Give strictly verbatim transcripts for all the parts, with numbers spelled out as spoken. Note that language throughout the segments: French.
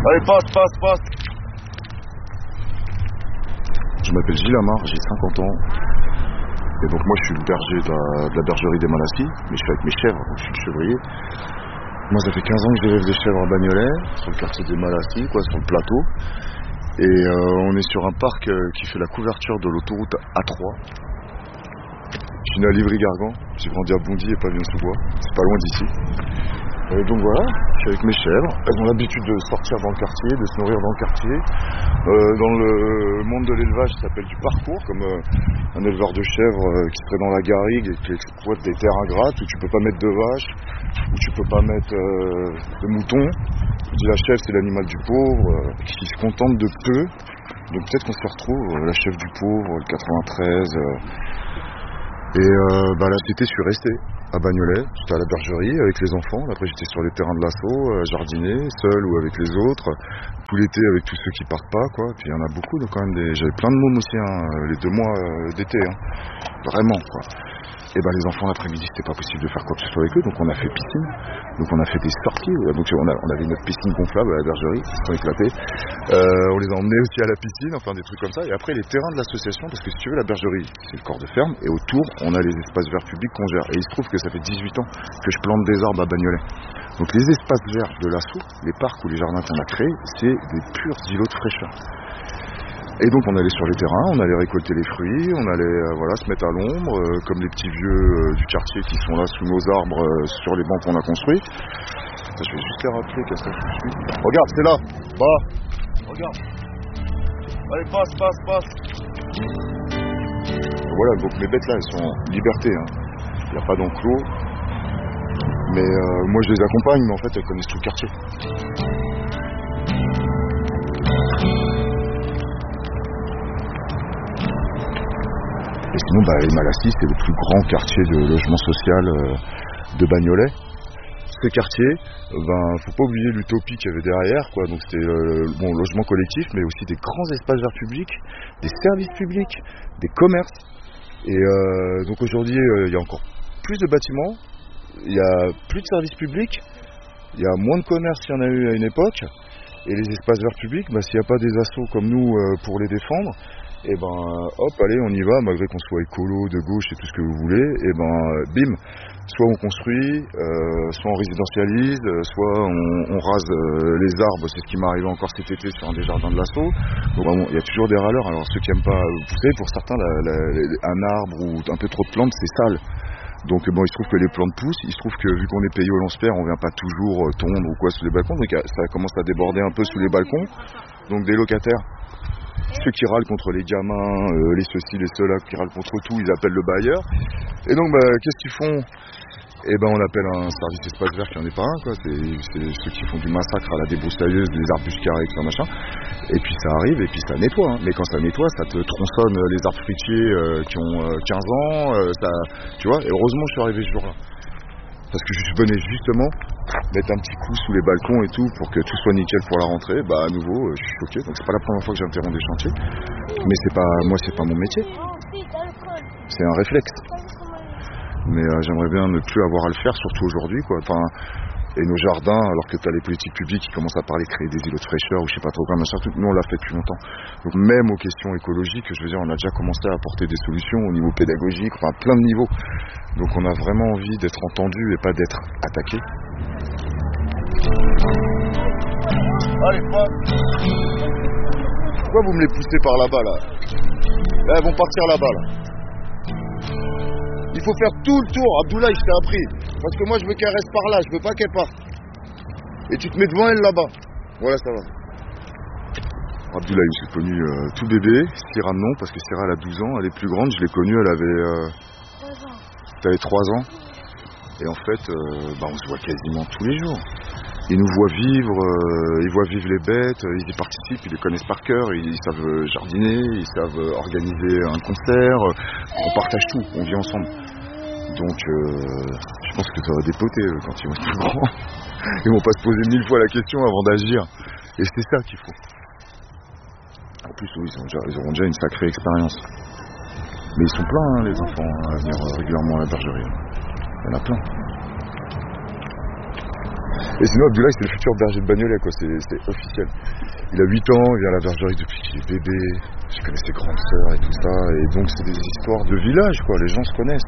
Allez, passe, passe, passe. Je m'appelle Gilles Amar, j'ai cinquante ans. Et donc moi je suis le berger de la, de la bergerie des Malassis, mais je suis avec mes chèvres, donc je suis le chevrier. Moi ça fait quinze ans que j'élève des chèvres à Bagnolet, sur le quartier des Malassis, quoi, sur le plateau. Et euh, on est sur un parc euh, qui fait la couverture de l'autoroute A trois. Je suis né à Livry-Gargan, j'ai grandi à Bondy et Pavillon-sous-Bois, c'est pas loin d'ici. Et donc voilà, je suis avec mes chèvres, elles ont l'habitude de sortir dans le quartier, de se nourrir dans le quartier. Euh, dans le monde de l'élevage, ça s'appelle du parcours, comme euh, un éleveur de chèvres euh, qui serait dans la garrigue et qui exploite des terres ingrates où tu peux pas mettre de vaches, où tu peux pas mettre euh, de moutons. Je dis la chèvre c'est l'animal du pauvre, euh, qui se contente de peu. Donc peut-être qu'on se retrouve, euh, la chèvre du pauvre, le quatre-vingt-treize. Euh, et euh, bah là c'était, je suis resté à Bagnolet, j'étais à la bergerie avec les enfants, après j'étais sur les terrains de l'assaut, euh, jardiner, seul ou avec les autres, tout l'été avec tous ceux qui partent pas, quoi. Puis il y en a beaucoup, donc quand même, des... j'avais plein de mômes aussi, hein, les deux mois euh, d'été, hein. Vraiment, quoi. Et ben les enfants l'après-midi, c'était pas possible de faire quoi que ce soit avec eux, donc on a fait piscine, donc on a fait des sorties, donc on, a, on avait notre piscine gonflable à la bergerie, ils se sont éclatés, euh, on les a emmenés aussi à la piscine, enfin des trucs comme ça, et après les terrains de l'association, parce que si tu veux la bergerie, c'est le corps de ferme, et autour on a les espaces verts publics qu'on gère, et il se trouve que ça fait dix-huit ans que je plante des arbres à Bagnolet. Donc les espaces verts de l'assaut, les parcs ou les jardins qu'on a créés, c'est des purs îlots de fraîcheur. Et donc on allait sur les terrains, on allait récolter les fruits, on allait euh, voilà, se mettre à l'ombre, euh, comme les petits vieux euh, du quartier qui sont là sous nos arbres, euh, sur les bancs qu'on a construits. Je vais juste les rappeler, qu'est-ce que je suis. Regarde, c'est là, bah, regarde. Allez, passe, passe, passe. Voilà, donc mes bêtes là, elles sont en liberté, hein. Il n'y a pas d'enclos. Mais euh, moi je les accompagne, mais en fait elles connaissent tout le quartier. Et sinon, bah, les Malassis, c'est le plus grand quartier de logement social euh, de Bagnolet. Ce quartier, ben, faut pas oublier l'utopie qu'il y avait derrière, quoi. Donc c'était euh, bon, logement collectif, mais aussi des grands espaces verts publics, des services publics, des commerces. Et euh, donc aujourd'hui, il euh, y a encore plus de bâtiments, il y a plus de services publics, il y a moins de commerces qu'il y en a eu à une époque. Et les espaces verts publics, bah, s'il n'y a pas des assos comme nous euh, pour les défendre, et ben hop, allez, on y va, malgré qu'on soit écolo, de gauche et tout ce que vous voulez, et ben bim, soit on construit, euh, soit on résidentialise, soit on, on rase euh, les arbres, c'est ce qui m'est arrivé encore cet été sur un des jardins de l'assaut. Donc vraiment, il y a toujours des râleurs. Alors ceux qui n'aiment pas, vous savez, pour certains, la, la, un arbre ou un peu trop de plantes, c'est sale. Donc bon, il se trouve que les plantes poussent, il se trouve que vu qu'on est payé au lance-pierre, on vient pas toujours tondre ou quoi sous les balcons, donc ça commence à déborder un peu sous les balcons. Donc des locataires, ceux qui râlent contre les gamins, euh, les ceux-ci, les ceux-là, qui râlent contre tout, ils appellent le bailleur. Et donc, bah, qu'est-ce qu'ils font? Eh ben, on appelle un service espace vert qui en est pas un, quoi. C'est, c'est ceux qui font du massacre à la débroussailleuse, des arbustes carrés, et tout machin. Et puis ça arrive, et puis ça nettoie. Hein. Mais quand ça nettoie, ça te tronçonne les arbres fruitiers euh, qui ont euh, quinze ans, euh, ça, tu vois. Et heureusement, je suis arrivé ce jour-là. Parce que je venais justement mettre un petit coup sous les balcons et tout pour que tout soit nickel pour la rentrée. Bah à nouveau, je suis choqué. Donc c'est pas la première fois que j'interromps des chantiers. Mais c'est pas, moi c'est pas mon métier. C'est un réflexe. Mais euh, j'aimerais bien ne plus avoir à le faire, surtout aujourd'hui, quoi. Enfin, et nos jardins, alors que tu as les politiques publiques qui commencent à parler de créer des îlots de fraîcheur ou je sais pas trop quoi, machin, tout, nous on l'a fait depuis longtemps. Donc même aux questions écologiques, je veux dire, on a déjà commencé à apporter des solutions au niveau pédagogique, enfin à plein de niveaux. Donc on a vraiment envie d'être entendu et pas d'être attaqué. Allez, quoi? Pourquoi vous me les poussez par là-bas là? Là, elles vont partir là-bas là. Il faut faire tout le tour, Abdoulaye, je t'ai appris. Parce que moi je veux qu'elle reste par là, je veux pas qu'elle parte. Et tu te mets devant elle là-bas. Voilà, ça va. Abdoulaye, je l'ai connu euh, tout bébé, Syrah non, parce que Syrah elle a douze ans, elle est plus grande, je l'ai connue, elle avait euh, elle avait trois ans. Et en fait, euh, bah, on se voit quasiment tous les jours. Ils nous voient vivre, euh, ils voient vivre les bêtes, ils y participent, ils les connaissent par cœur, ils savent jardiner, ils savent organiser un concert, on partage tout, on vit ensemble. Donc euh, je pense que ça va dépoter euh, quand ils vont être plus grands. Ils vont pas se poser mille fois la question avant d'agir. Et c'est ça qu'il faut. En plus, oui, ils, ont déjà, ils auront déjà une sacrée expérience. Mais ils sont pleins, hein, les enfants, à venir régulièrement à la bergerie. Il y en a plein. Et sinon, Abdoulaye, c'est le futur berger de Bagnolet, quoi. C'est, c'est officiel. Il a huit ans, il vient à la bergerie depuis qu'il est bébé. Je connais ses grandes sœurs et tout ça. Et donc, c'est des histoires de village, quoi. Les gens se connaissent.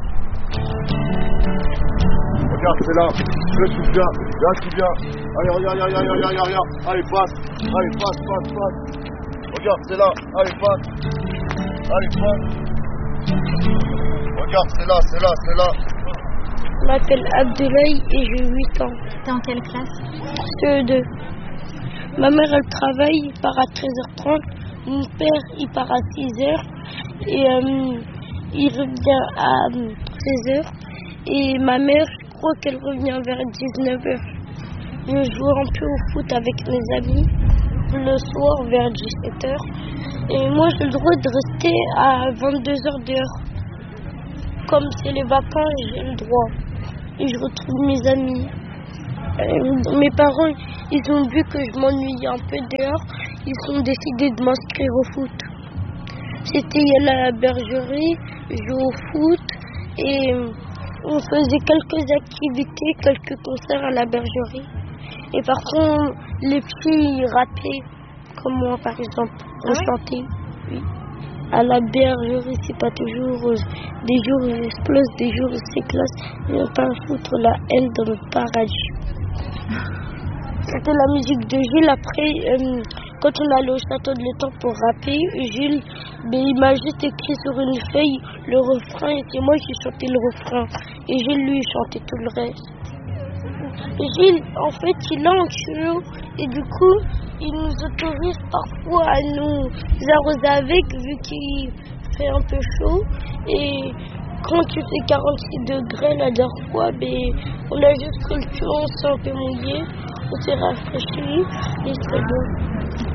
Regarde, c'est là. Je suis bien. Là, tu viens. Allez, regarde, regarde, regarde, regarde, regarde. Allez, passe. Allez, passe, passe, passe. Regarde, c'est là. Allez, passe. Allez, passe. Regarde, c'est là, c'est là, c'est là. Je m'appelle Abdoulaye et j'ai huit ans. T'es en quelle classe? C E deux. Ma mère, elle travaille, il part à treize heures trente. Mon père, il part à six heures. Et euh, il revient à treize heures. Et ma mère, je crois qu'elle revient vers dix-neuf heures. Je joue un peu au foot avec mes amis le soir vers dix-sept heures. Et moi, j'ai le droit de rester à vingt-deux heures dehors. Comme c'est les vacances, j'ai le droit. Et je retrouve mes amis. Euh, mes parents, ils ont vu que je m'ennuyais un peu dehors. Ils ont décidé de m'inscrire au foot. C'était à la bergerie, je jouais au foot et on faisait quelques activités, quelques concerts à la bergerie. Et par contre, les filles ils rappaient, comme moi par exemple, on ah chantait. Oui. À la bergerie, c'est pas toujours euh, des jours où j'explose, des jours où c'est classe. Il n'y a pas à foutre la haine dans notre paradis. C'était la musique de Gilles. Après, euh, quand on allait au château de l'Étang pour rapper, Gilles, ben, il m'a juste écrit sur une feuille le refrain et c'est moi qui chantais le refrain. Et Gilles, lui, chantait tout le reste. Gilles, en fait, il a un tuyau et du coup, il nous autorise parfois à nous arroser avec vu qu'il fait un peu chaud. Et quand tu fais quarante-six degrés la dernière fois, ben, on a juste pris le tuyau, on s'est un peu mouillé, on s'est rafraîchi et c'est bon.